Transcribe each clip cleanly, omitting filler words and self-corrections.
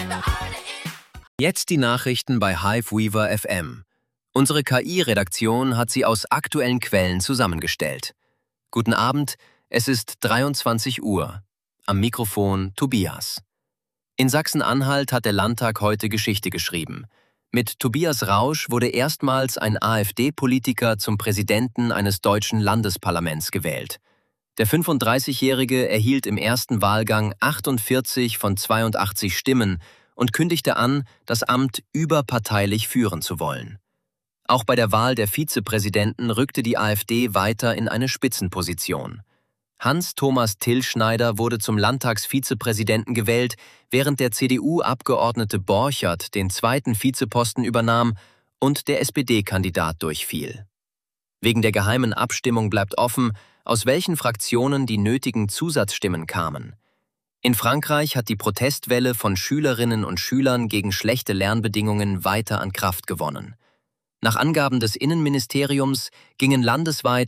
Jetzt die Nachrichten bei Hiveweaver FM. Unsere KI-Redaktion hat sie aus aktuellen Quellen zusammengestellt. Guten Abend, es ist 23 Uhr. Am Mikrofon Tobias. In Sachsen-Anhalt hat der Landtag heute Geschichte geschrieben. Mit Tobias Rausch wurde erstmals ein AfD-Politiker zum Präsidenten eines deutschen Landesparlaments gewählt. Der 35-Jährige erhielt im ersten Wahlgang 48 von 82 Stimmen und kündigte an, das Amt überparteilich führen zu wollen. Auch bei der Wahl der Vizepräsidenten rückte die AfD weiter in eine Spitzenposition. Hans-Thomas Tillschneider wurde zum Landtagsvizepräsidenten gewählt, während der CDU-Abgeordnete Borchert den zweiten Vizeposten übernahm und der SPD-Kandidat durchfiel. Wegen der geheimen Abstimmung bleibt offen, aus welchen Fraktionen die nötigen Zusatzstimmen kamen. In Frankreich hat die Protestwelle von Schülerinnen und Schülern gegen schlechte Lernbedingungen weiter an Kraft gewonnen. Nach Angaben des Innenministeriums gingen landesweit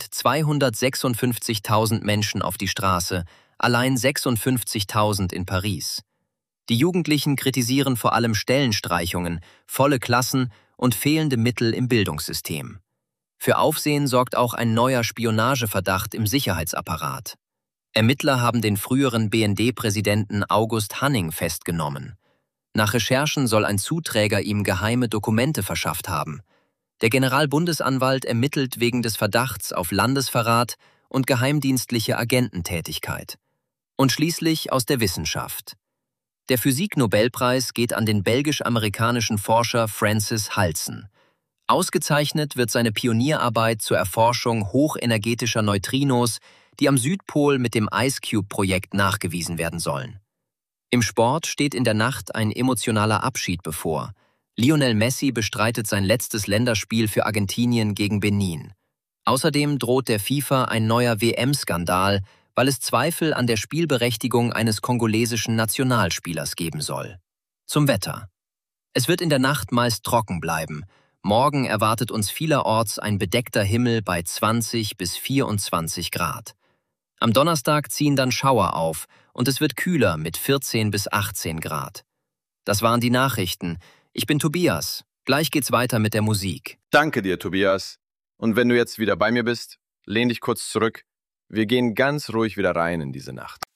256.000 Menschen auf die Straße, allein 56.000 in Paris. Die Jugendlichen kritisieren vor allem Stellenstreichungen, volle Klassen und fehlende Mittel im Bildungssystem. Für Aufsehen sorgt auch ein neuer Spionageverdacht im Sicherheitsapparat. Ermittler haben den früheren BND-Präsidenten August Hanning festgenommen. Nach Recherchen soll ein Zuträger ihm geheime Dokumente verschafft haben. Der Generalbundesanwalt ermittelt wegen des Verdachts auf Landesverrat und geheimdienstliche Agententätigkeit. Und schließlich aus der Wissenschaft. Der Physik-Nobelpreis geht an den belgisch-amerikanischen Forscher Francis Halsen. Ausgezeichnet wird seine Pionierarbeit zur Erforschung hochenergetischer Neutrinos, die am Südpol mit dem IceCube-Projekt nachgewiesen werden sollen. Im Sport steht in der Nacht ein emotionaler Abschied bevor. Lionel Messi bestreitet sein letztes Länderspiel für Argentinien gegen Benin. Außerdem droht der FIFA ein neuer WM-Skandal, weil es Zweifel an der Spielberechtigung eines kongolesischen Nationalspielers geben soll. Zum Wetter. Es wird in der Nacht meist trocken bleiben. Morgen erwartet uns vielerorts ein bedeckter Himmel bei 20 bis 24 Grad. Am Donnerstag ziehen dann Schauer auf und es wird kühler mit 14 bis 18 Grad. Das waren die Nachrichten. Ich bin Tobias. Gleich geht's weiter mit der Musik. Danke dir, Tobias. Und wenn du jetzt wieder bei mir bist, lehn dich kurz zurück. Wir gehen ganz ruhig wieder rein in diese Nacht.